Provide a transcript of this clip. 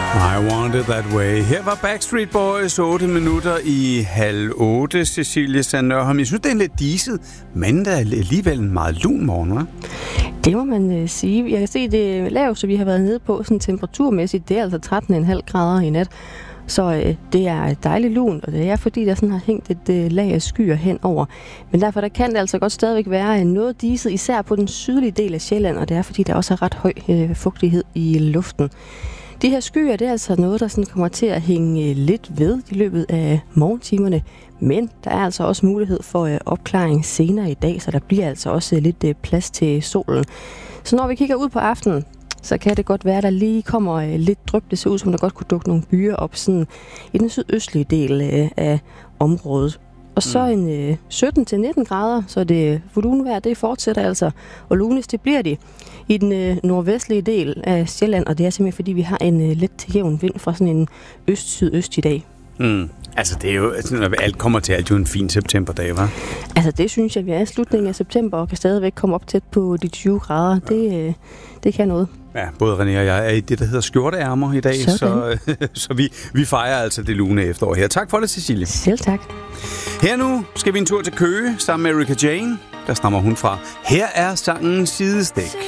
I Want It That Way. Her var Backstreet Boys 8 minutter i 7:30. Cecilie Sandørholm. Jeg synes, det er lidt diset, men der er alligevel en meget lun morgen, hva'? Det må man sige. Jeg kan se, det laveste, vi har været nede på sådan temperaturmæssigt, det er altså 13,5 grader i nat. Så det er dejligt lunt, og det er fordi, der sådan har hængt et lag af skyer henover. Men derfor der kan det altså godt stadigvæk være noget diset, især på den sydlige del af Sjælland, og det er fordi, der også er ret høj fugtighed i luften. De her skyer, det er altså noget, der sådan kommer til at hænge lidt ved i løbet af morgentimerne, men der er altså også mulighed for opklaring senere i dag, så der bliver altså også lidt plads til solen. Så når vi kigger ud på aftenen, så kan det godt være, at der lige kommer lidt dryp. Det ser ud som, der godt kunne dukke nogle byer op sådan i den sydøstlige del af området. Og så en 17-19 grader, så det volumenvejr, det fortsætter altså. Og lunes, det bliver de i den nordvestlige del af Sjælland, og det er simpelthen, fordi vi har en let til jævn vind fra sådan en øst-sydøst i dag. Altså, det er jo, når alt kommer til alt, jo en fin septemberdag, hva'? Altså, det synes jeg, vi er i slutningen af september, og kan stadigvæk komme op tæt på de 20 grader. Det kan noget. Ja, både René og jeg er i det, der hedder skjorteærmer i dag, så vi fejrer altså det lune efterår her. Tak for det, Cecilie. Selv tak. Her nu skal vi en tur til Køge sammen med Erika Jane. Der stammer hun fra. Her er sangen Sidestik.